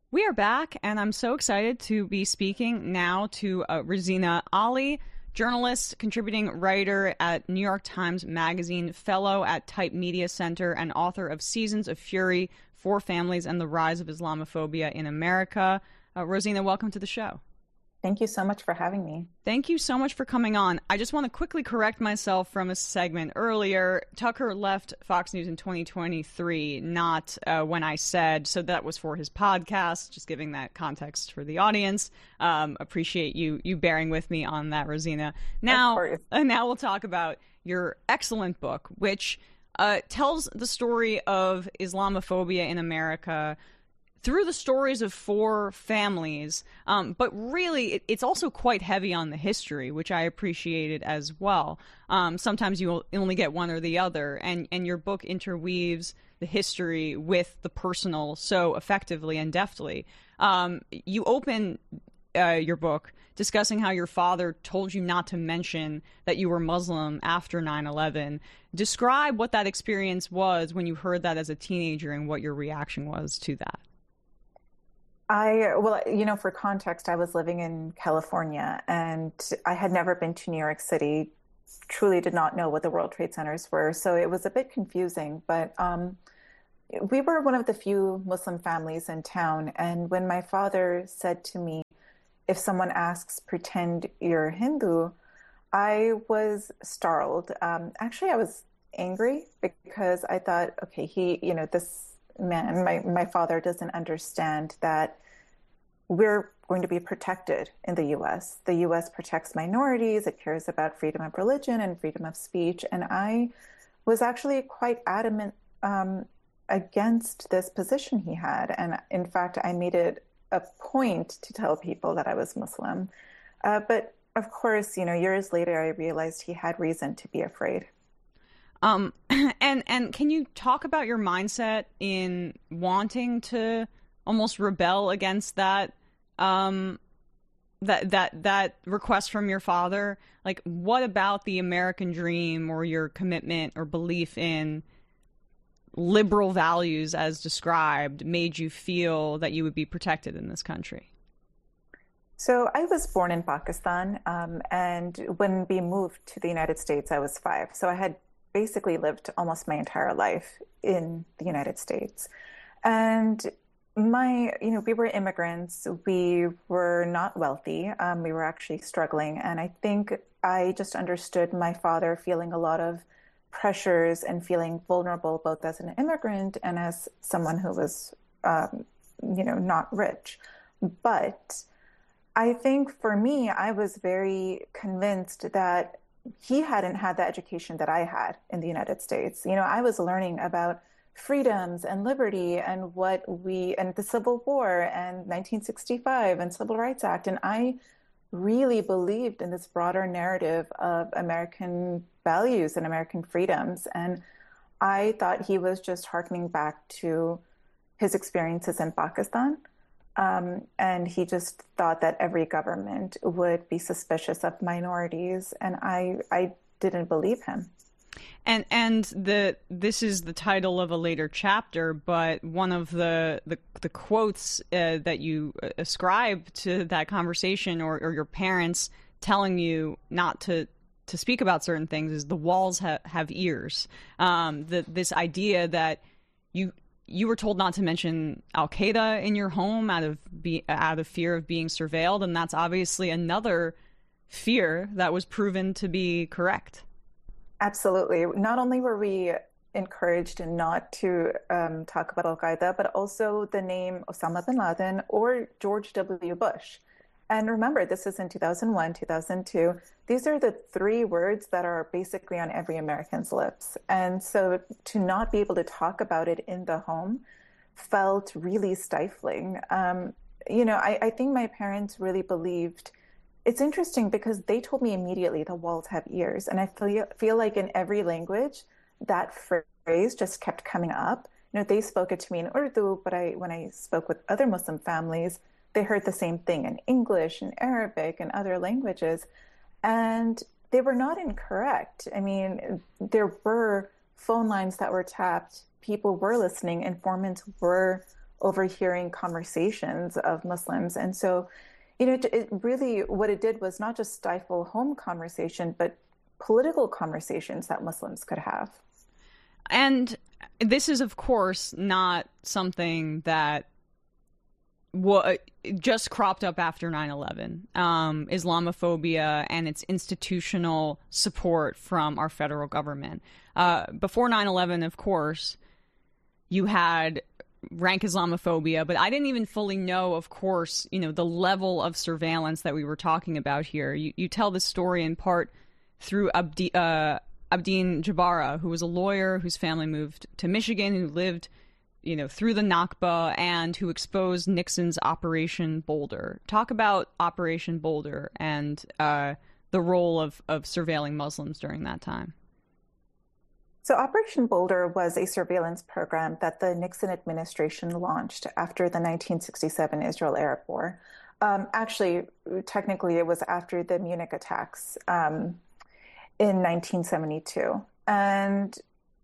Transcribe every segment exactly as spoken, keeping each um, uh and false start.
We are back, and I'm so excited to be speaking now to uh, Rosina Ali, journalist, contributing writer at New York Times Magazine, fellow at Type Media Center, and author of Seasons of Fury, Four Families, and the Rise of Islamophobia in America. Uh, Rosina, welcome to the show. Thank you so much for having me. Thank you so much for coming on. I just want to quickly correct myself from a segment earlier. Tucker left Fox News in twenty twenty-three, not uh, when I said, so that was for his podcast, just giving that context for the audience. Um, appreciate you you bearing with me on that, Rosina. Now, uh, now we'll talk about your excellent book, which uh, tells the story of Islamophobia in America through the stories of four families, um, but really it, it's also quite heavy on the history, which I appreciated as well. Um, sometimes you only get one or the other, and, and your book interweaves the history with the personal so effectively and deftly. Um, you open uh, your book discussing how your father told you not to mention that you were Muslim after nine eleven. Describe what that experience was when you heard that as a teenager and what your reaction was to that. I, well, you know, for context, I was living in California and I had never been to New York City, truly did not know what the World Trade Centers were. So it was a bit confusing, but um, we were one of the few Muslim families in town. And when my father said to me, if someone asks, pretend you're Hindu, I was startled. Um, actually, I was angry because I thought, okay, he, you know, this man, my, my father doesn't understand that we're going to be protected in the U S. The U S protects minorities. It cares about freedom of religion and freedom of speech. And I was actually quite adamant um, against this position he had. And in fact, I made it a point to tell people that I was Muslim. Uh, but of course, you know, years later, I realized he had reason to be afraid. Um, and, and can you talk about your mindset in wanting to almost rebel against that, um, that, that, that request from your father? Like, what about the American dream or your commitment or belief in liberal values as described made you feel that you would be protected in this country? So I was born in Pakistan, um, and when we moved to the United States, I was five. So I had basically lived almost my entire life in the United States. And my, you know, we were immigrants. We were not wealthy. Um, we were actually struggling. And I think I just understood my father feeling a lot of pressures and feeling vulnerable, both as an immigrant and as someone who was, um, you know, not rich. But I think for me, I was very convinced that he hadn't had the education that I had in the United States. You know, I was learning about freedoms and liberty and what we, and the Civil War and nineteen sixty-five and Civil Rights Act. And I really believed in this broader narrative of American values and American freedoms. And I thought he was just harkening back to his experiences in Pakistan. Um, and he just thought that every government would be suspicious of minorities, and I I didn't believe him. And and the this is the title of a later chapter, but one of the the, the quotes uh, that you ascribe to that conversation, or, or your parents telling you not to to speak about certain things, is the walls ha- have ears. Um, the, this idea that you. You were told not to mention Al-Qaeda in your home out of be, out of fear of being surveilled, and that's obviously another fear that was proven to be correct. Absolutely. Not only were we encouraged not to um, talk about Al-Qaeda, but also the name Osama bin Laden or George W. Bush. And remember, this is in two thousand one, two thousand two. These are the three words that are basically on every American's lips. And so to not be able to talk about it in the home felt really stifling. Um, you know, I, I think my parents really believed. It's interesting because they told me immediately the walls have ears. And I feel, feel like in every language, that phrase just kept coming up. You know, they spoke it to me in Urdu, but I, when I spoke with other Muslim families, they heard the same thing in English and Arabic and other languages, and they were not incorrect. I mean, there were phone lines that were tapped. People were listening. Informants were overhearing conversations of Muslims. And so, you know, it, it really, what it did was not just stifle home conversation, but political conversations that Muslims could have. And this is, of course, not something that wa- just cropped up after nine eleven. Um, Islamophobia and its institutional support from our federal government. Uh, before nine eleven, of course, you had rank Islamophobia, but I didn't even fully know, of course, you know, the level of surveillance that we were talking about here. You, you tell this story in part through Abdi, uh, Abdeen Jabara, who was a lawyer whose family moved to Michigan, who lived, you know, through the Nakba, and who exposed Nixon's Operation Boulder. Talk about Operation Boulder and uh, the role of, of surveilling Muslims during that time. So Operation Boulder was a surveillance program that the Nixon administration launched after the nineteen sixty-seven Israel-Arab War. Um, actually, technically, it was after the Munich attacks um, in nineteen seventy-two. And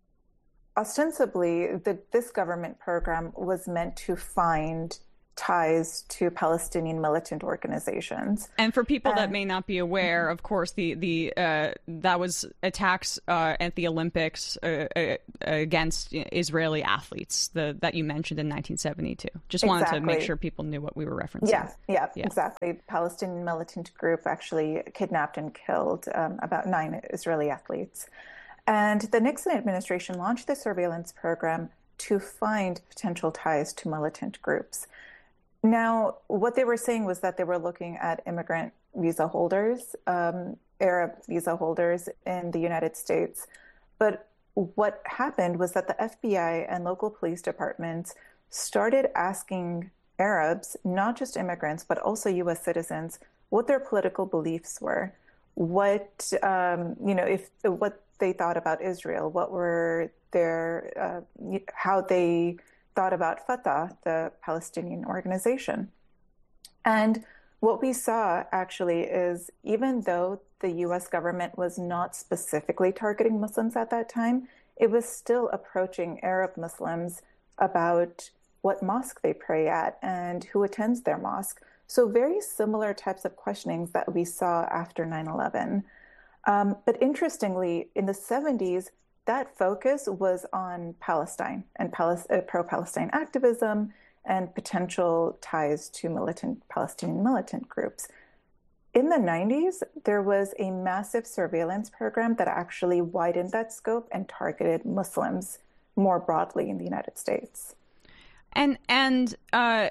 ostensibly, the, this government program was meant to find ties to Palestinian militant organizations. And for people and, that may not be aware, mm-hmm. of course, the the uh, that was attacks uh, at the Olympics uh, uh, against Israeli athletes the, that you mentioned in nineteen seventy-two. Just wanted exactly. to make sure people knew what we were referencing. Yeah, yeah, yeah. exactly. The Palestinian militant group actually kidnapped and killed um, about nine Israeli athletes. And the Nixon administration launched the surveillance program to find potential ties to militant groups. Now, what they were saying was that they were looking at immigrant visa holders, um, Arab visa holders in the United States. But what happened was that the F B I and local police departments started asking Arabs, not just immigrants, but also U S citizens, what their political beliefs were, what, um, you know, if what they thought about Israel, what were their, uh, how they thought about Fatah, the Palestinian organization. And what we saw actually is, even though the U S government was not specifically targeting Muslims at that time, it was still approaching Arab Muslims about what mosque they pray at and who attends their mosque. So very similar types of questionings that we saw after nine eleven. Um, but interestingly, in the seventies, that focus was on Palestine and Palis- uh, pro-Palestine activism and potential ties to militant Palestinian militant groups. In the nineties, there was a massive surveillance program that actually widened that scope and targeted Muslims more broadly in the United States. And and uh,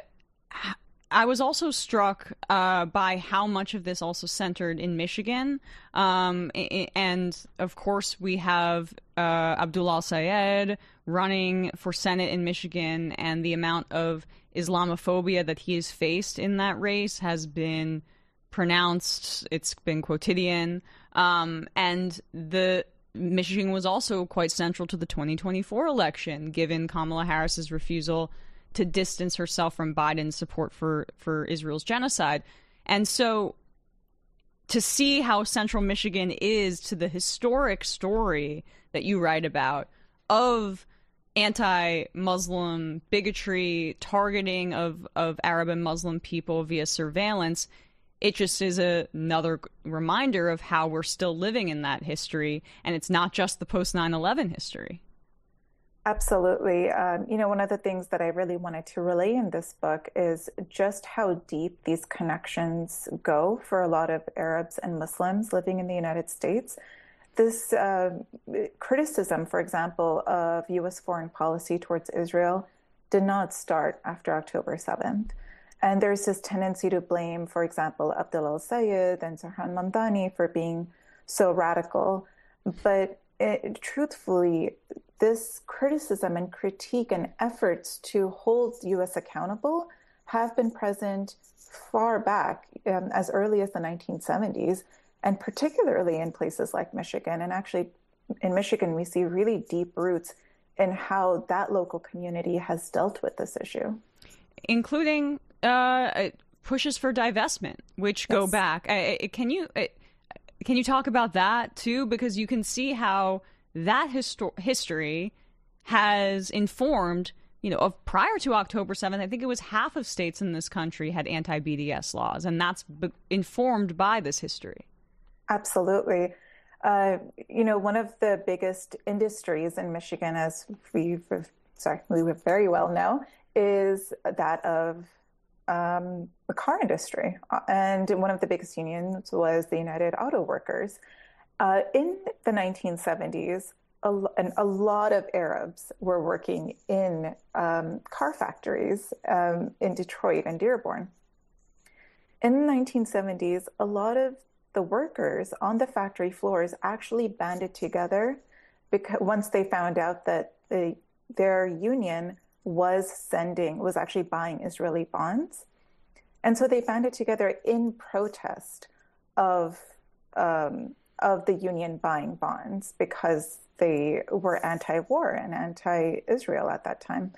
I was also struck uh, by how much of this also centered in Michigan. Um, and, of course, we have uh, Abdullah al-Sayed running for Senate in Michigan, and the amount of Islamophobia that he has faced in that race has been pronounced. It's been quotidian. Um, and the Michigan was also quite central to the twenty twenty-four election, given Kamala Harris's refusal to distance herself from Biden's support for, for Israel's genocide. And so to see how central Michigan is to the historic story that you write about of anti-Muslim bigotry, targeting of, of Arab and Muslim people via surveillance, it just is a, another reminder of how we're still living in that history. And it's not just the post nine eleven history. Absolutely. Um, you know, one of the things that I really wanted to relay in this book is just how deep these connections go for a lot of Arabs and Muslims living in the United States. This uh, criticism, for example, of U S foreign policy towards Israel did not start after October seventh. And there's this tendency to blame, for example, Abdullah al-Sayed and Zahran Mamdani for being so radical. But it, truthfully, this criticism and critique and efforts to hold U S accountable have been present far back, um, as early as the nineteen seventies, and particularly in places like Michigan. And actually, in Michigan, we see really deep roots in how that local community has dealt with this issue. Including uh, pushes for divestment, which go yes. back. I, can you can you talk about that, too? Because you can see how that histo- history has informed you know, of prior to October seventh, I think it was half of states in this country had anti-B D S laws, and that's b- informed by this history. Absolutely. Uh, you know, one of the biggest industries in Michigan, as we sorry, we very well know, is that of um, the car industry. And one of the biggest unions was the United Auto Workers. Uh, in the nineteen seventies, a, and a lot of Arabs were working in um, car factories um, in Detroit and Dearborn. In the nineteen seventies, a lot of the workers on the factory floors actually banded together because once they found out that the, their union was sending, was actually buying Israeli bonds. And so they banded together in protest of, um, of the union buying bonds because they were anti-war and anti-Israel at that time.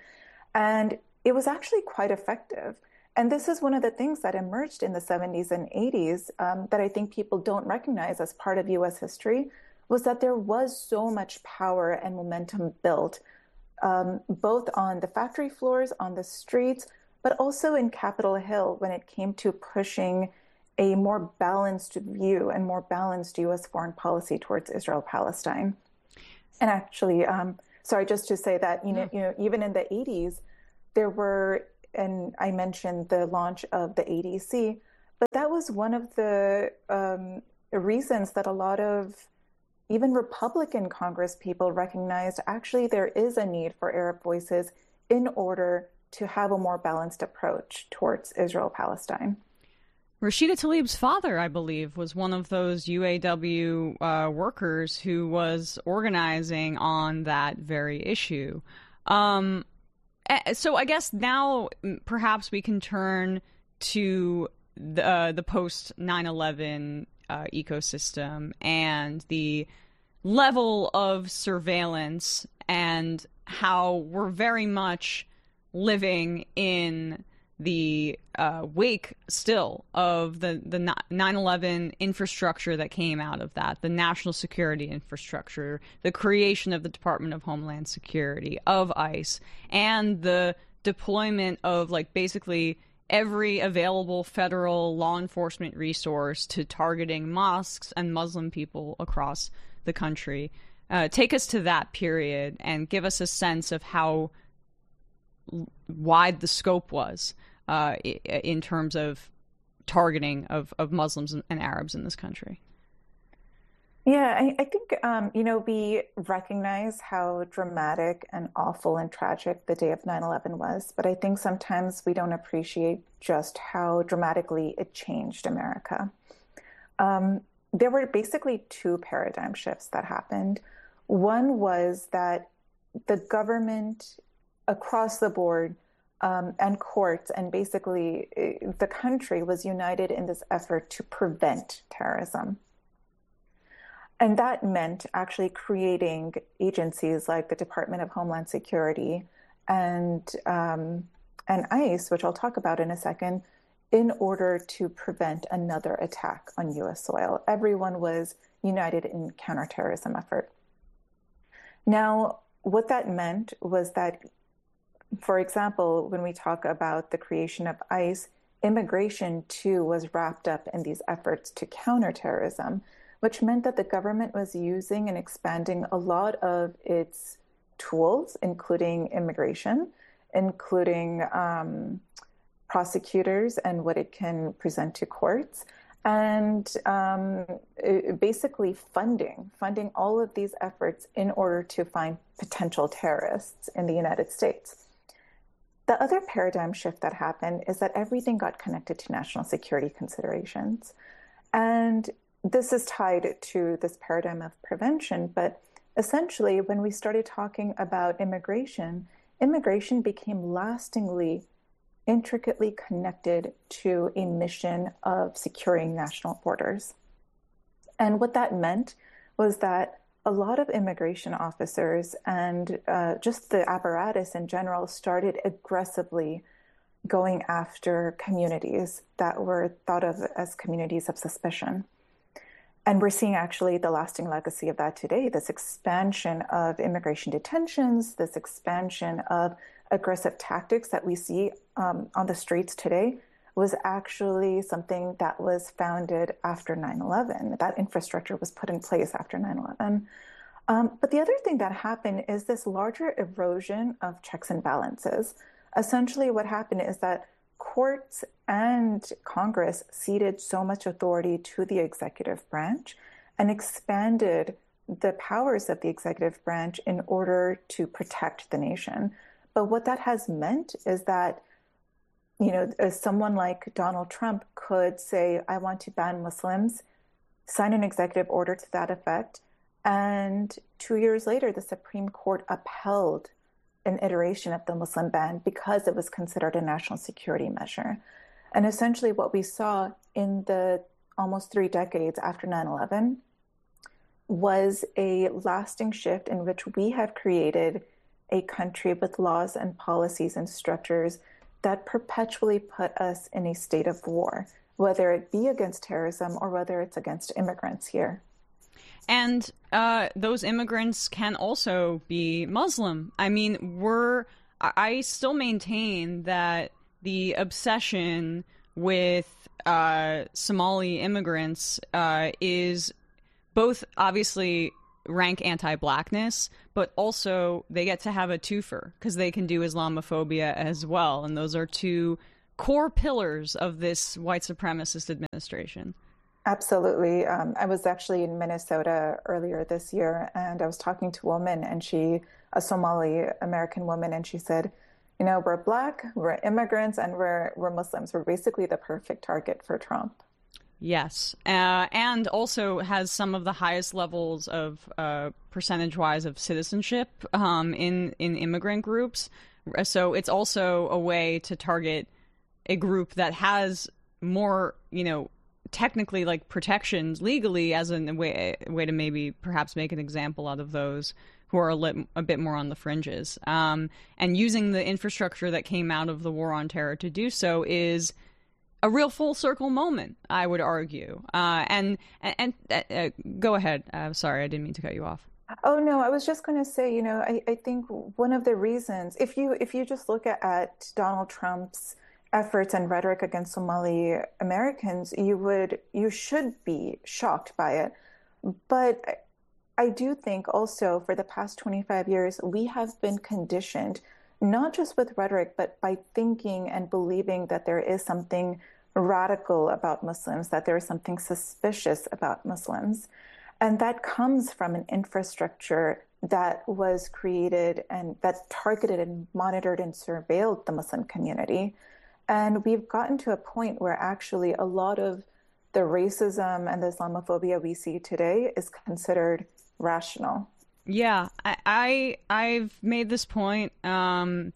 And it was actually quite effective. And this is one of the things that emerged in the seventies and eighties um, that I think people don't recognize as part of U S history, was that there was so much power and momentum built, um, both on the factory floors, on the streets, but also in Capitol Hill when it came to pushing a more balanced view and more balanced U S foreign policy towards Israel-Palestine. And actually, um, sorry, just to say that, you know, you know, even in the eighties, there were, and I mentioned the launch of the A D C, but that was one of the um, reasons that a lot of even Republican Congress people recognized actually there is a need for Arab voices in order to have a more balanced approach towards Israel-Palestine. Rashida Tlaib's father, I believe, was one of those U A W uh, workers who was organizing on that very issue. Um, So I guess now perhaps we can turn to the, uh, the post nine eleven uh, ecosystem and the level of surveillance and how we're very much living in the uh, wake still of the, the nine eleven infrastructure that came out of that, the national security infrastructure, the creation of the Department of Homeland Security, of ICE, and the deployment of like basically every available federal law enforcement resource to targeting mosques and Muslim people across the country. Uh, take us to that period and give us a sense of how wide the scope was uh, in terms of targeting of, of Muslims and Arabs in this country. Yeah, I, I think, um, you know, we recognize how dramatic and awful and tragic the day of nine eleven was, but I think sometimes we don't appreciate just how dramatically it changed America. Um, there were basically two paradigm shifts that happened. One was that the government across the board um, and courts and basically the country was united in this effort to prevent terrorism. And that meant actually creating agencies like the Department of Homeland Security and um, and ICE, which I'll talk about in a second, in order to prevent another attack on U S soil. Everyone was united in counterterrorism effort. Now, what that meant was that, for example, when we talk about the creation of ICE, immigration too was wrapped up in these efforts to counter terrorism, which meant that the government was using and expanding a lot of its tools, including immigration, including um, prosecutors and what it can present to courts, and um, basically funding, funding all of these efforts in order to find potential terrorists in the United States. The other paradigm shift that happened is that everything got connected to national security considerations. And this is tied to this paradigm of prevention, but essentially when we started talking about immigration, immigration became lastingly, intricately connected to a mission of securing national borders. And what that meant was that a lot of immigration officers and uh, just the apparatus in general started aggressively going after communities that were thought of as communities of suspicion. And we're seeing actually the lasting legacy of that today, this expansion of immigration detentions, this expansion of aggressive tactics that we see um, on the streets today was actually something that was founded after nine eleven. That infrastructure was put in place after nine eleven. Um, but the other thing that happened is this larger erosion of checks and balances. Essentially, what happened is that courts and Congress ceded so much authority to the executive branch and expanded the powers of the executive branch in order to protect the nation. But what that has meant is that, you know, someone like Donald Trump could say, I want to ban Muslims, sign an executive order to that effect, and two years later, the Supreme Court upheld an iteration of the Muslim ban because it was considered a national security measure. And essentially what we saw in the almost three decades after nine eleven was a lasting shift in which we have created a country with laws and policies and structures that perpetually put us in a state of war, whether it be against terrorism or whether it's against immigrants here. And uh, those immigrants can also be Muslim. I mean, we're, I still maintain that the obsession with uh, Somali immigrants uh, is both obviously rank anti-blackness, but also they get to have a twofer because they can do Islamophobia as well. And those are two core pillars of this white supremacist administration. Absolutely. Um, I was actually in Minnesota earlier this year, and I was talking to a woman, and she, a Somali American woman, and she said, you know, we're Black, we're immigrants, and we're we're Muslims. We're basically the perfect target for Trump. Yes, uh, and also has some of the highest levels of uh, percentage-wise of citizenship um, in in immigrant groups. So it's also a way to target a group that has more, you know, technically like protections legally as a way, a way to maybe perhaps make an example out of those who are a, lit, a bit more on the fringes. Um, and using the infrastructure that came out of the war on terror to do so is a real full circle moment, I would argue. Uh, and and, and uh, go ahead. Uh, sorry, I didn't mean to cut you off. Oh, no, I was just going to say, you know, I, I think one of the reasons, if you if you just look at, at Donald Trump's efforts and rhetoric against Somali Americans, you would, you should be shocked by it. But I do think also for the past twenty-five years, we have been conditioned, not just with rhetoric, but by thinking and believing that there is something radical about Muslims, that there is something suspicious about Muslims. And that comes from an infrastructure that was created and that targeted and monitored and surveilled the Muslim community. And we've gotten to a point where actually a lot of the racism and the Islamophobia we see today is considered rational. Yeah, I, I I've made this point. Um,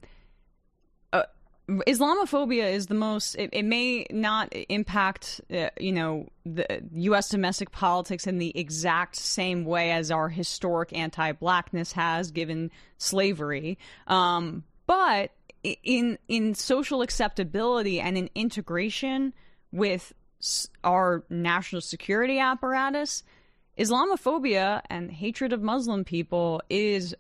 uh, Islamophobia is the most. It, it may not impact, uh, you know, the U S domestic politics in the exact same way as our historic anti-blackness has, given slavery. Um, but in in social acceptability and in integration with our national security apparatus, Islamophobia and hatred of Muslim people is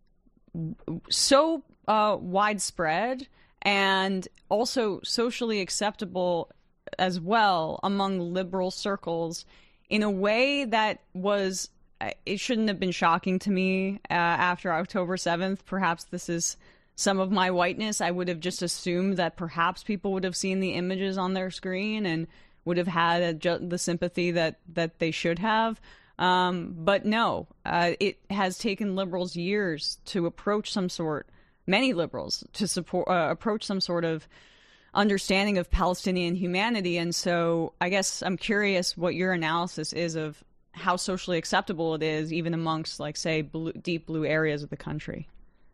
so uh, widespread and also socially acceptable as well among liberal circles in a way that was, it shouldn't have been shocking to me uh, after October seventh. Perhaps this is some of my whiteness. I would have just assumed that perhaps people would have seen the images on their screen and would have had a, ju- the sympathy that, that they should have. Um, but no, uh, it has taken liberals years to approach some sort, many liberals, to support uh, approach some sort of understanding of Palestinian humanity. And so I guess I'm curious what your analysis is of how socially acceptable it is, even amongst, like, say, blue, deep blue areas of the country.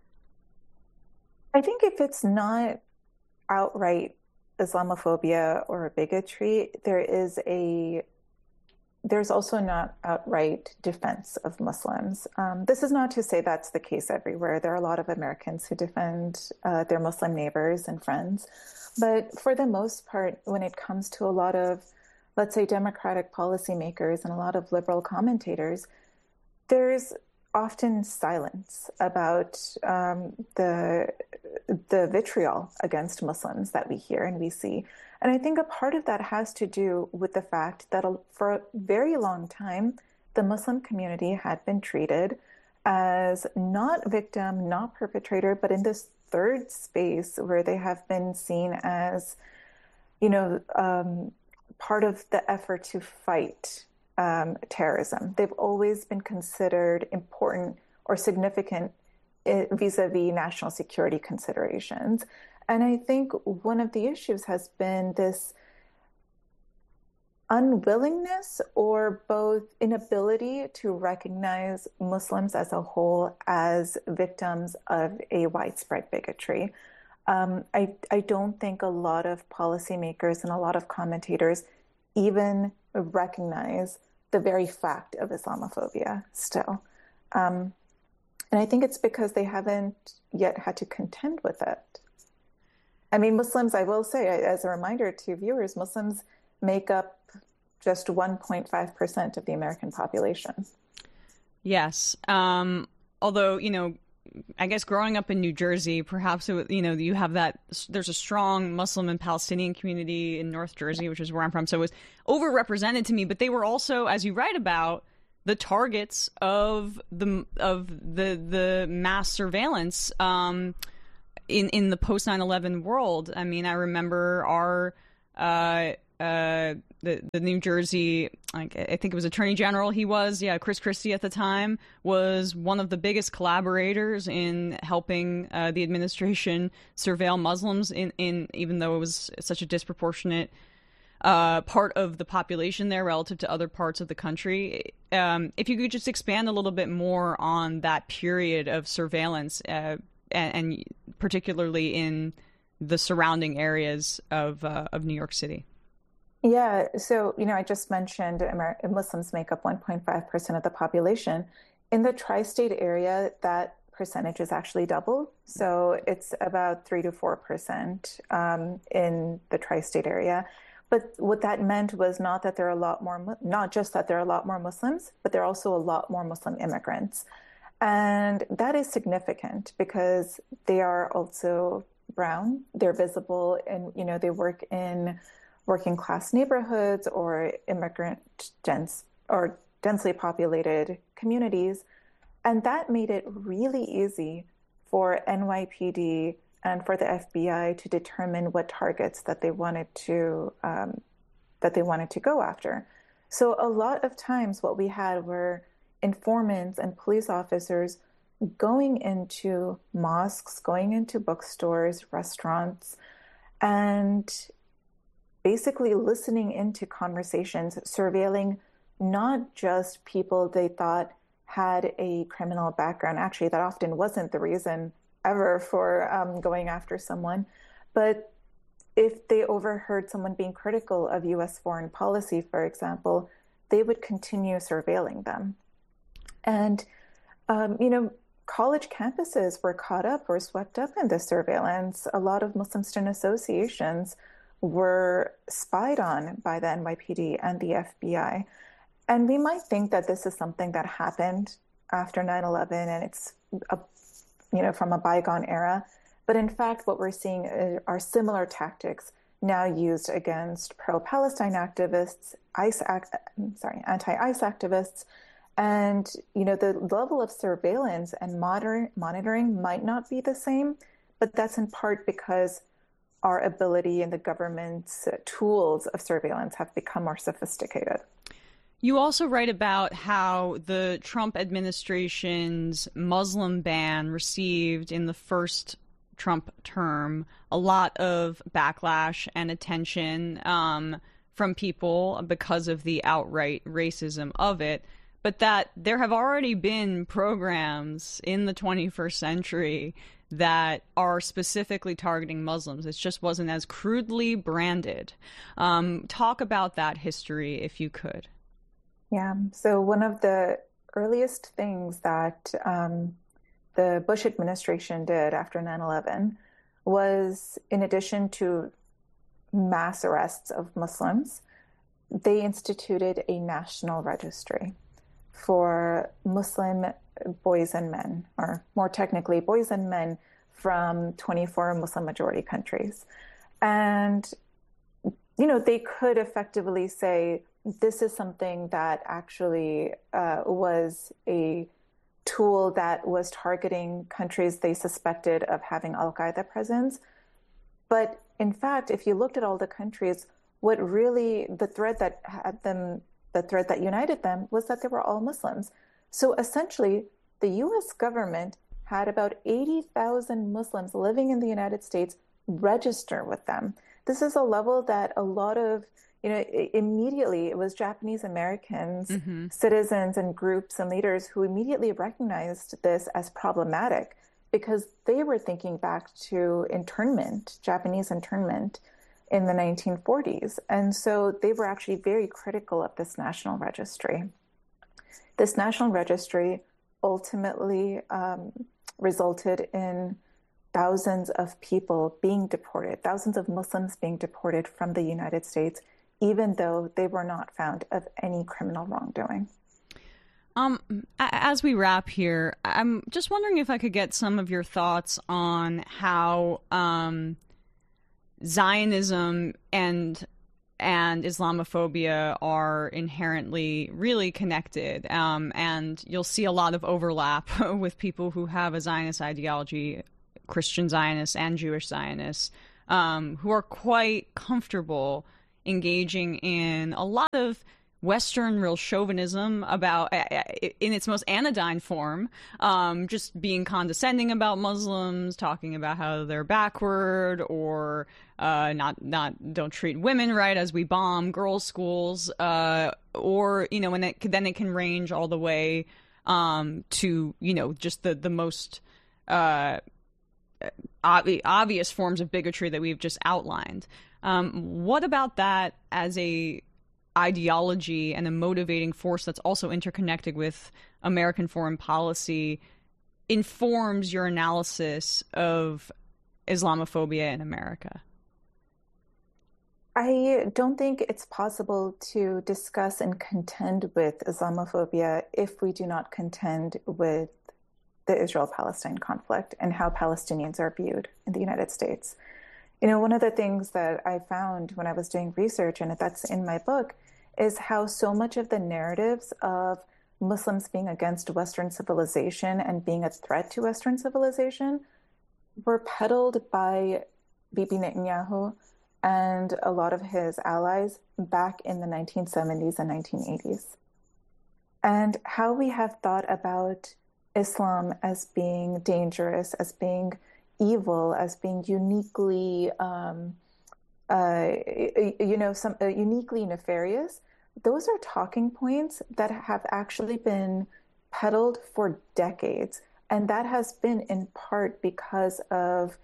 I think if it's not outright Islamophobia or bigotry, there is a there's also not outright defense of Muslims. Um, this is not to say that's the case everywhere. There are a lot of Americans who defend uh, their Muslim neighbors and friends. But for the most part, when it comes to a lot of, let's say, Democratic policymakers and a lot of liberal commentators, there's often silence about um, the the vitriol against Muslims that we hear and we see. And I think a part of that has to do with the fact that for a very long time, the Muslim community had been treated as not victim, not perpetrator, but in this third space where they have been seen as, you know, um, part of the effort to fight um, terrorism. They've always been considered important or significant vis-a-vis national security considerations. And I think one of the issues has been this unwillingness or both inability to recognize Muslims as a whole as victims of a widespread bigotry. Um, I, I don't think a lot of policymakers and a lot of commentators even recognize the very fact of Islamophobia still. Um, and I think it's because they haven't yet had to contend with it. I mean, Muslims, I will say, as a reminder to viewers, Muslims make up just one point five percent of the American population. Yes. Um, although, you know, I guess growing up in New Jersey, perhaps, it, you know, you have that, there's a strong Muslim and Palestinian community in North Jersey, which is where I'm from. So it was overrepresented to me, but they were also, as you write about, the targets of the of the the mass surveillance um, in, in the post nine eleven world. I mean, I remember our, uh, uh, the, the New Jersey, like, I think it was Attorney General he was, yeah, Chris Christie at the time, was one of the biggest collaborators in helping uh, the administration surveil Muslims, in, in even though it was such a disproportionate uh, part of the population there relative to other parts of the country. Um, if you could just expand a little bit more on that period of surveillance, uh, and, and particularly in the surrounding areas of uh, of New York City. Yeah, so, you know, I just mentioned Amer- Muslims make up one point five percent of the population. In the tri-state area, that percentage is actually double. So it's about three to four percent um, in the tri-state area. But what that meant was not that there are a lot more, not just that there are a lot more Muslims, but there are also a lot more Muslim immigrants. And that is significant because they are also brown. They're visible and, you know, they work in working class neighborhoods or immigrant dense or densely populated communities. And that made it really easy for N Y P D and for the F B I to determine what targets that they wanted to um, that they wanted to go after. So a lot of times what we had were informants and police officers going into mosques, going into bookstores, restaurants, and basically listening into conversations, surveilling not just people they thought had a criminal background. Actually, that often wasn't the reason ever for um, going after someone. But if they overheard someone being critical of U S foreign policy, for example, they would continue surveilling them. And, um, you know, college campuses were caught up or swept up in this surveillance. A lot of Muslim student associations were spied on by the N Y P D and the F B I. And we might think that this is something that happened after nine eleven and it's, a, you know, from a bygone era. But in fact, what we're seeing are similar tactics now used against pro-Palestine activists, ICE, sorry, anti-ICE activists. And, you know, the level of surveillance and moder- monitoring might not be the same, but that's in part because our ability and the government's tools of surveillance have become more sophisticated. You also write about how the Trump administration's Muslim ban received in the first Trump term a lot of backlash and attention um, from people because of the outright racism of it, but that there have already been programs in the twenty-first century that are specifically targeting Muslims. It just wasn't as crudely branded. Um, talk about that history, if you could. Yeah. So one of the earliest things that um, the Bush administration did after nine eleven was, in addition to mass arrests of Muslims, they instituted a national registry for Muslim boys and men, or more technically, boys and men from twenty-four Muslim majority countries. And, you know, they could effectively say this is something that actually uh, was a tool that was targeting countries they suspected of having Al-Qaeda presence. But in fact, if you looked at all the countries, what really the thread that had them, the thread that united them was that they were all Muslims. So essentially, the U S government had about eighty thousand Muslims living in the United States register with them. This is a level that a lot of, you know, immediately it was Japanese Americans, mm-hmm. citizens and groups and leaders who immediately recognized this as problematic because they were thinking back to internment, Japanese internment in the nineteen forties. And so they were actually very critical of this national registry. This national registry ultimately um, resulted in thousands of people being deported, thousands of Muslims being deported from the United States, even though they were not found of any criminal wrongdoing. Um, as we wrap here, I'm just wondering if I could get some of your thoughts on how um, Zionism and and Islamophobia are inherently really connected. Um, and you'll see a lot of overlap with people who have a Zionist ideology, Christian Zionists and Jewish Zionists, um, who are quite comfortable engaging in a lot of Western real chauvinism about, in its most anodyne form, um, just being condescending about Muslims, talking about how they're backward, or uh, not not don't treat women right as we bomb girls' schools, uh, or you know, and it, then it can range all the way um, to you know just the the most uh, ob- obvious forms of bigotry that we've just outlined. Um, what about that as a ideology and a motivating force that's also interconnected with American foreign policy informs your analysis of Islamophobia in America? I don't think it's possible to discuss and contend with Islamophobia if we do not contend with the Israel-Palestine conflict and how Palestinians are viewed in the United States. You know, one of the things that I found when I was doing research, and that's in my book, is how so much of the narratives of Muslims being against Western civilization and being a threat to Western civilization were peddled by Bibi Netanyahu and a lot of his allies back in the nineteen seventies and nineteen eighties. And how we have thought about Islam as being dangerous, as being evil, as being uniquely, um, uh, you know, some uh, uniquely nefarious. Those are talking points that have actually been peddled for decades. And that has been in part because of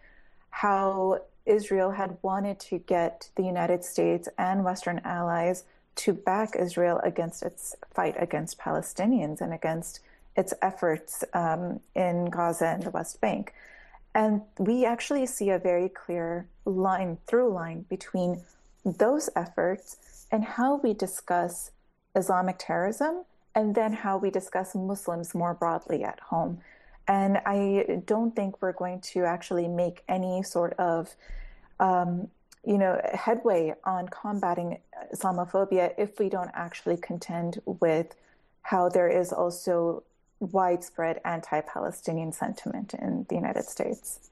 how Israel had wanted to get the United States and Western allies to back Israel against its fight against Palestinians and against its efforts um, in Gaza and the West Bank. And we actually see a very clear line, through line between those efforts and how we discuss Islamic terrorism, and then how we discuss Muslims more broadly at home. And I don't think we're going to actually make any sort of, um, you know, headway on combating Islamophobia if we don't actually contend with how there is also widespread anti-Palestinian sentiment in the United States.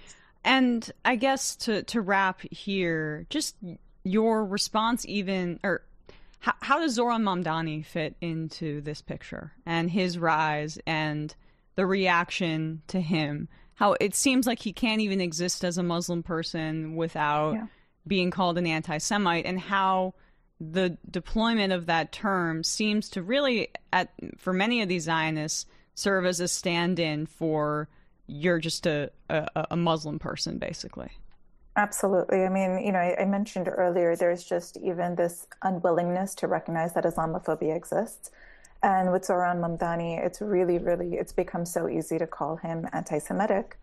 And I guess to, to wrap here, just your response even, or how, how does Zoran Mamdani fit into this picture and his rise and the reaction to him? How it seems like he can't even exist as a Muslim person without yeah. being called an anti-Semite, and how the deployment of that term seems to really, at for many of these Zionists, serve as a stand-in for you're just a, a, a Muslim person, basically. Absolutely. I mean, you know, I, I mentioned earlier, there's just even this unwillingness to recognize that Islamophobia exists. And with Zoran Mamdani, it's really, really, it's become so easy to call him anti-Semitic.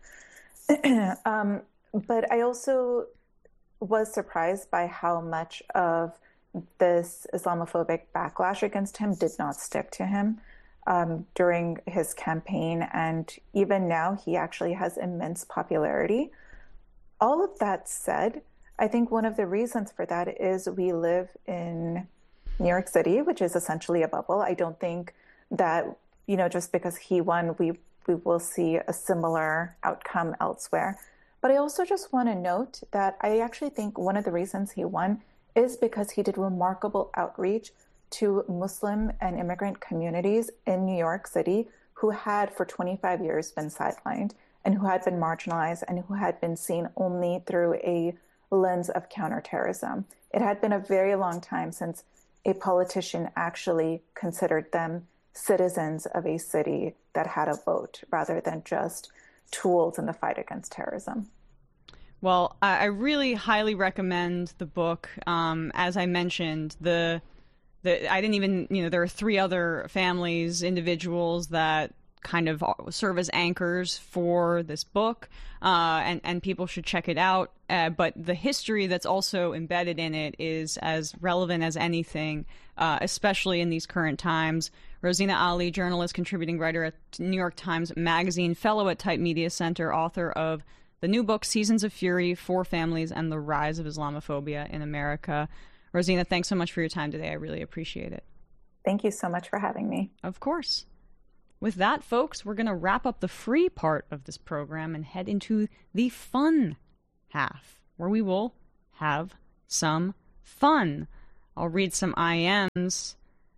um, but I also was surprised by how much of this Islamophobic backlash against him did not stick to him. um, during his campaign. And even now, he actually has immense popularity. All of that said, I think one of the reasons for that is we live in New York City, which is essentially a bubble. I don't think that, you know, just because he won, we, we will see a similar outcome elsewhere. But I also just want to note that I actually think one of the reasons he won is because he did remarkable outreach to Muslim and immigrant communities in New York City who had for twenty-five years been sidelined and who had been marginalized and who had been seen only through a lens of counterterrorism. It had been a very long time since a politician actually considered them citizens of a city that had a vote rather than just tools in the fight against terrorism. Well, I really highly recommend the book. Um, as I mentioned, the the I didn't even, you know, there are three other families, individuals that kind of serve as anchors for this book, uh, and, and people should check it out. Uh, but the history that's also embedded in it is as relevant as anything, uh, especially in these current times. Rosina Ali, journalist, contributing writer at New York Times Magazine, fellow at Type Media Center, author of the new book, Seasons of Fury, Four Families and the Rise of Islamophobia in America. Rosina, thanks so much for your time today. I really appreciate it. Thank you so much for having me. Of course. With that, folks, we're going to wrap up the free part of this program and head into the fun half, where we will have some fun. I'll read some I Ms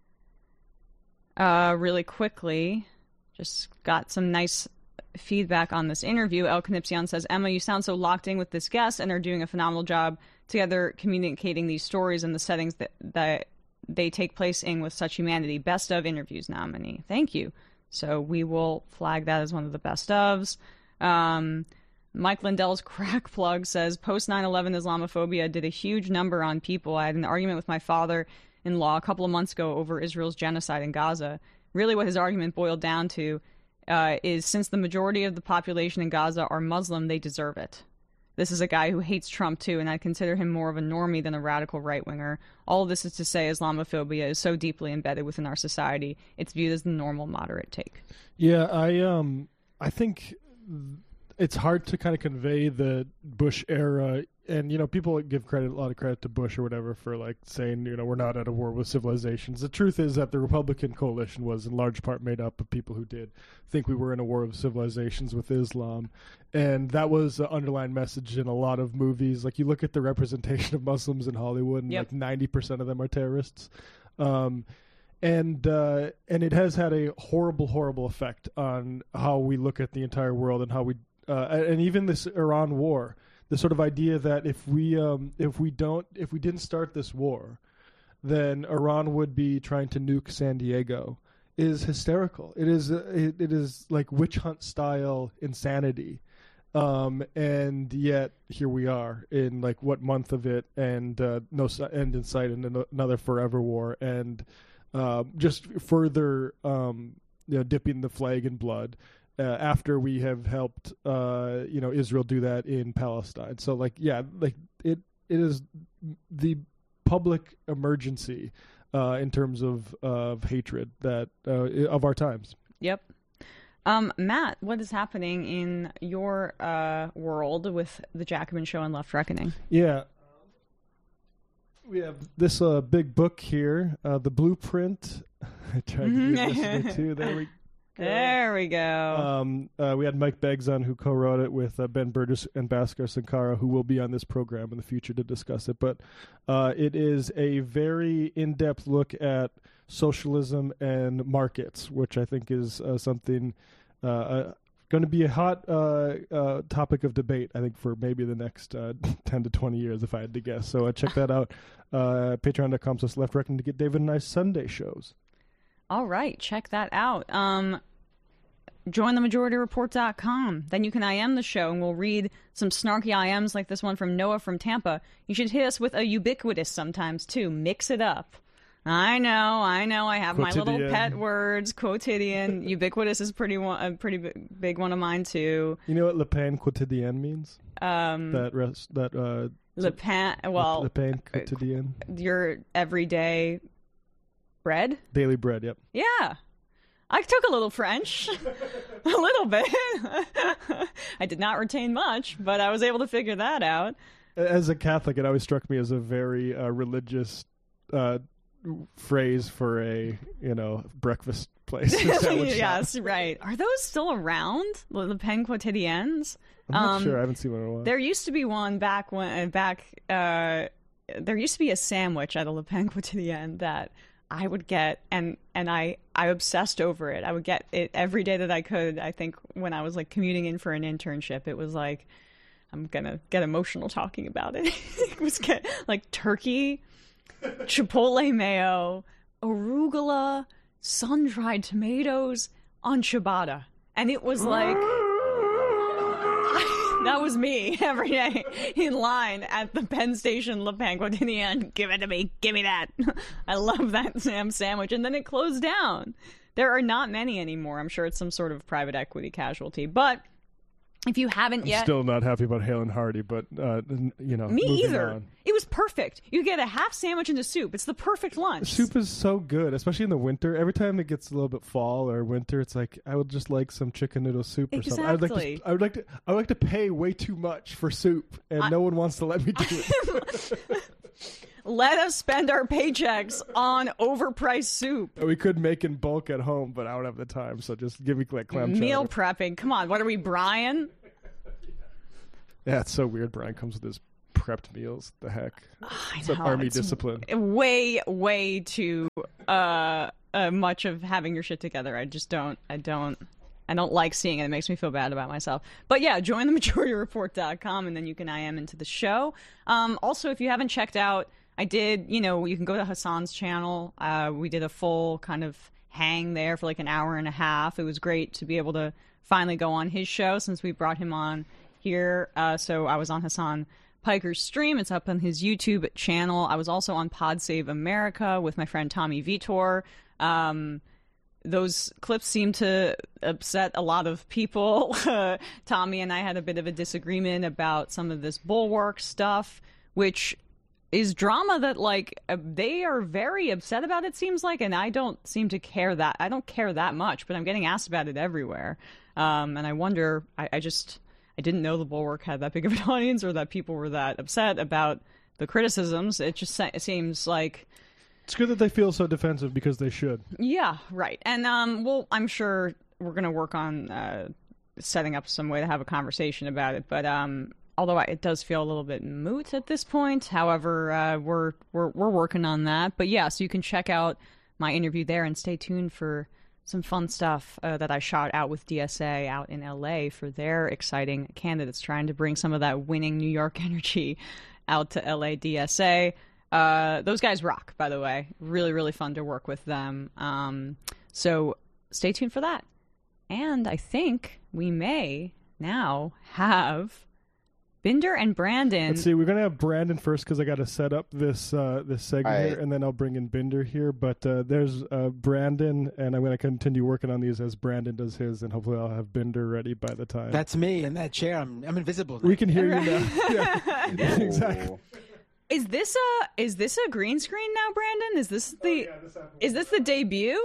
uh, really quickly. Just got some nice feedback on this interview. El Knipsion says, Emma, you sound so locked in with this guest and are doing a phenomenal job together communicating these stories and the settings that, that they take place in with such humanity. Best of interviews nominee. Thank you. So we will flag that as one of the best ofs. Um, Mike Lindell's crack plug says, post nine eleven Islamophobia did a huge number on people. I had an argument with my father-in-law a couple of months ago over Israel's genocide in Gaza. Really what his argument boiled down to uh, is since the majority of the population in Gaza are Muslim, they deserve it. This is a guy who hates Trump, too, and I consider him more of a normie than a radical right-winger. All of this is to say Islamophobia is so deeply embedded within our society, it's viewed as the normal moderate take. Yeah, I um, I think it's hard to kind of convey the Bush era, and, you know, people give credit, a lot of credit to Bush or whatever for, like, saying, you know, we're not at a war with civilizations. The truth is that the Republican coalition was in large part made up of people who did think we were in a war of civilizations with Islam. And that was an underlying message in a lot of movies. Like, you look at the representation of Muslims in Hollywood, and, yep. like, ninety percent of them are terrorists. Um, and uh, and it has had a horrible, horrible effect on how we look at the entire world and how we, uh, and even this Iran war. The sort of idea that if we um, if we don't if we didn't start this war, then Iran would be trying to nuke San Diego is hysterical. It is uh, it, it is like witch hunt style insanity, um, and yet here we are in like what month of it, and uh, no end in sight, and another forever war, and uh, just further um, you know, dipping the flag in blood. Uh, after we have helped, uh, you know, Israel do that in Palestine. So, like, yeah, like it, it is the public emergency uh, in terms of of hatred that uh, of our times. Yep. Um, Matt, what is happening in your uh, world with the Jacobin Show and Left Reckoning? Yeah. We have this uh, big book here, uh, The Blueprint. I tried to do this yesterday, too. There we go. There we go. Um, uh, we had Mike Beggs on, who co-wrote it with uh, Ben Burgess and Bhaskar Sankara, who will be on this program in the future to discuss it. But uh, it is a very in-depth look at socialism and markets, which I think is uh, something uh, uh, going to be a hot uh, uh, topic of debate, I think, for maybe the next uh, ten to twenty years, if I had to guess. So uh, check that out. Uh, Patreon.com slash Left Reckoning to get David and I's Sunday shows. All right, check that out. Um, join the majority report dot com. Then you can I M the show, and we'll read some snarky I Ms like this one from Noah from Tampa. You should hit us with a ubiquitous sometimes, too. Mix it up. I know, I know. I have quotidian. My little pet words. Quotidian. Ubiquitous is pretty one, a pretty big, big one of mine, too. You know what Le Pain Quotidien means? Um, that rest, that uh, Le Pain, well, Le Pain Quotidien. Your everyday bread? Daily bread, yep. Yeah. I took a little French, a little bit. I did not retain much, but I was able to figure that out. As a Catholic, it always struck me as a very uh, religious uh, phrase for a, you know, breakfast place. Yes, right. Are those still around? Le Pain Quotidiennes? I'm not um, sure. I haven't seen one in a while. There used to be one back when back. Uh, there used to be a sandwich at a Le Pain Quotidien that I would get, and and I I obsessed over it. I would get it every day that I could. I think when I was like commuting in for an internship, it was like, I'm gonna get emotional talking about it. It was get, like turkey, chipotle mayo, arugula, sun-dried tomatoes on ciabatta, and it was like. That was me every day in line at the Penn Station Le Pain Quotidien. Give it to me. Give me that. I love that Sam sandwich. And then it closed down. There are not many anymore. I'm sure it's some sort of private equity casualty. But if you haven't I'm yet... still not happy about Hale and Hardy, but, uh, you know, me either. On. It was perfect. You get a half sandwich and a soup. It's the perfect lunch. Soup is so good, especially in the winter. Every time it gets a little bit fall or winter, it's like I would just like some chicken noodle soup or exactly. something. I would like to. I would like to. I would like to pay way too much for soup, and I, no one wants to let me do it. Let us spend our paychecks on overpriced soup. We could make in bulk at home, but I don't have the time. So just give me like clam chowder. Meal prepping. Come on, what are we, Brian? Yeah, it's so weird. Brian comes with his prepped meals. The heck? Oh, it's an army it's discipline. Way, way too uh, uh, much of having your shit together. I just don't. I don't. I don't like seeing it. It makes me feel bad about myself. But yeah, join the majority report dot com and then you can I M into the show. Um, also, if you haven't checked out, I did. You know, you can go to Hassan's channel. Uh, we did a full kind of hang there for like an hour and a half. It was great to be able to finally go on his show since we brought him on here. Uh, so I was on Hassan Piker's stream. It's up on his YouTube channel. I was also on Pod Save America with my friend Tommy Vitor. Um, those clips seem to upset a lot of people. Uh, Tommy and I had a bit of a disagreement about some of this Bulwark stuff, which is drama that like uh, they are very upset about, it seems like, and I don't seem to care that. I don't care that much, but I'm getting asked about it everywhere. Um, and I wonder, I, I just... I didn't know the Bulwark had that big of an audience or that people were that upset about the criticisms. It just it seems like... It's good that they feel so defensive because they should. Yeah, right. And, um, well, I'm sure we're going to work on uh, setting up some way to have a conversation about it. But um, although I, it does feel a little bit moot at this point. However, uh, we're, we're, we're working on that. But, yeah, so you can check out my interview there and stay tuned for some fun stuff uh, that I shot out with D S A out in L A for their exciting candidates, trying to bring some of that winning New York energy out to L A D S A. Uh, those guys rock, by the way. Really, really fun to work with them. Um, so stay tuned for that. And I think we may now have Binder and Brandon. Let's see, we're going to have Brandon first because I got to set up this uh, this segment right. here, and then I'll bring in Binder here. But uh, there's uh, Brandon, and I'm going to continue working on these as Brandon does his, and hopefully I'll have Binder ready by the time. That's me in that chair. I'm, I'm invisible now. We can hear you now. Yeah. Yeah, exactly. Is this a is this a green screen now, Brandon? Is this the oh, yeah, this is this the debut?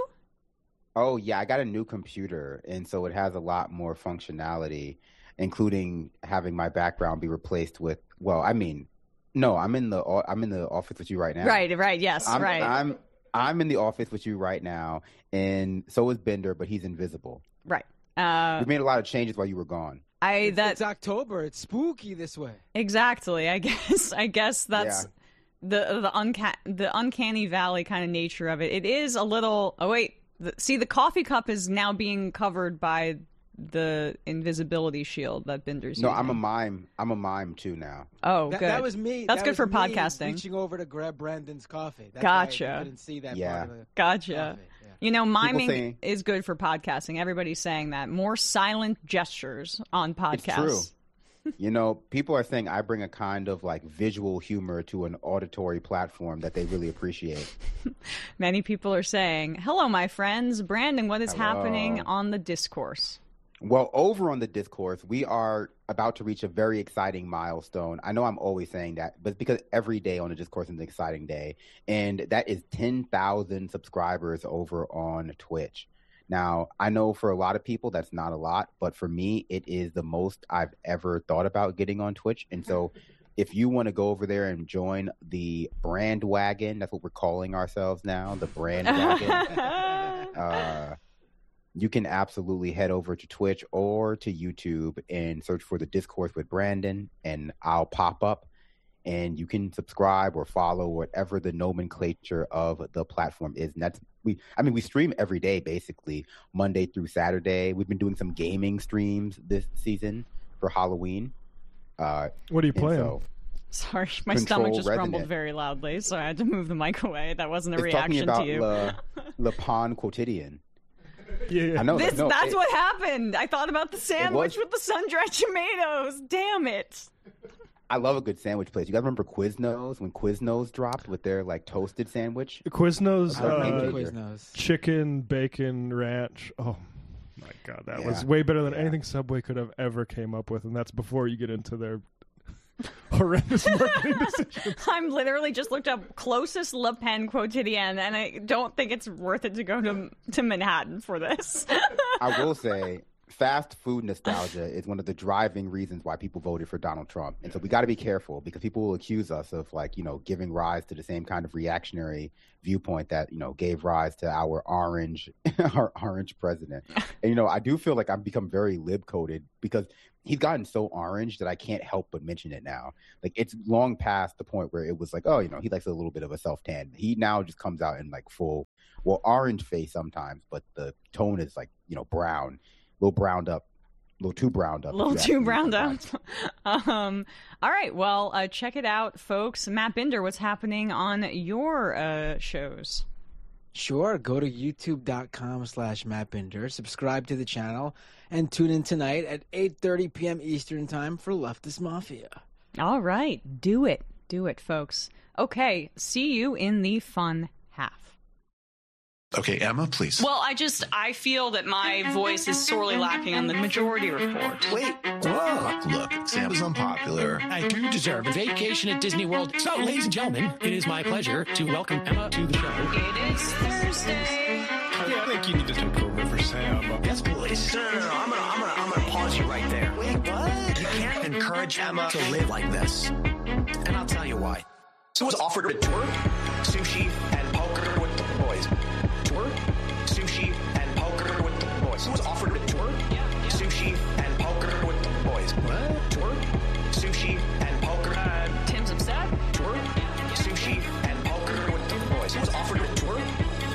Oh yeah, I got a new computer, and so it has a lot more functionality, including having my background be replaced with. Well, I mean, no, I'm in the I'm in the office with you right now. Right, right, yes, I'm, right. I'm I'm in the office with you right now, and so is Bender, but he's invisible. Right. Uh, we made a lot of changes while you were gone. I it's, that it's October. It's spooky this way. Exactly. I guess. I guess that's yeah. the the unca- the uncanny valley kind of nature of it. It is a little. Oh wait. The, see, the coffee cup is now being covered by the invisibility shield that Binder's No, using. I'm a mime. I'm a mime too now. Oh, that, good. That was me. That's that good for was me podcasting. Reaching over to grab Brandon's coffee. That's gotcha. Why I couldn't see that yeah. part of the Gotcha. coffee. Yeah. You know, miming saying, is good for podcasting. Everybody's saying that. More silent gestures on podcasts. It's true. You know, people are saying I bring a kind of like visual humor to an auditory platform that they really appreciate. Many people are saying, hello, my friends. Brandon, what is Hello. happening on the discourse? Well, over on the discourse, we are about to reach a very exciting milestone. I know I'm always saying that, but it's because every day on the discourse is an exciting day. And that is ten thousand subscribers over on Twitch. Now, I know for a lot of people that's not a lot, but for me, it is the most I've ever thought about getting on Twitch. And so if you want to go over there and join the brand wagon, that's what we're calling ourselves now, the brand wagon, uh, you can absolutely head over to Twitch or to YouTube and search for the Discourse with Brandon, and I'll pop up. And you can subscribe or follow whatever the nomenclature of the platform is. And that's we. I mean, we stream every day, basically Monday through Saturday. We've been doing some gaming streams this season for Halloween. Uh, what are you playing? So, Sorry, my Control stomach just Resonant. rumbled very loudly, so I had to move the mic away. That wasn't a it's reaction talking to about you. Le, Le Pan Quotidien. Yeah, I know. This, no, that's it, what happened. I thought about the sandwich was- with the sun-dried tomatoes. Damn it. I love a good sandwich place. You guys remember Quiznos when Quiznos dropped with their like toasted sandwich? Quiznos, I remember uh, Quiznos. chicken, bacon, ranch. Oh my god, that Yeah. was way better than Yeah. anything Subway could have ever came up with, and that's before you get into their horrendous marketing decisions. I'm literally just looked up closest Le Pen quotidien, and I don't think it's worth it to go to to Manhattan for this. I will say, fast food nostalgia is one of the driving reasons why people voted for Donald Trump. And so we got to be careful because people will accuse us of like, you know, giving rise to the same kind of reactionary viewpoint that, you know, gave rise to our orange, our orange president. And, you know, I do feel like I've become very lib coded because he's gotten so orange that I can't help but mention it now. Like it's long past the point where it was like, oh, you know, he likes a little bit of a self tan. He now just comes out in like full, well, orange face sometimes, but the tone is like, you know, brown. A little browned up, a little too browned up. A little if you too ask me browned up. sometimes. um, all right, well, uh, check it out, folks. Matt Binder, what's happening on your uh, shows? Sure. Go to youtube.com slash Matt Binder, subscribe to the channel, and tune in tonight at eight thirty p.m. Eastern Time for Leftist Mafia. All right, do it. Do it, folks. Okay, see you in the fun half. Okay, Emma, please. Well, I just, I feel that my voice is sorely lacking on the majority report. Wait. Whoa. Look, Sam is unpopular. I do deserve a vacation at Disney World. So, ladies and gentlemen, it is my pleasure to welcome Emma to the show. It is Thursday. I think you need to take over for Sam. Yes, please. No, no, no, I'm gonna, I'm gonna, I'm gonna pause you right there. Wait, what? You can't encourage Emma to live like this. And I'll tell you why. So was offered her twerk, sushi, and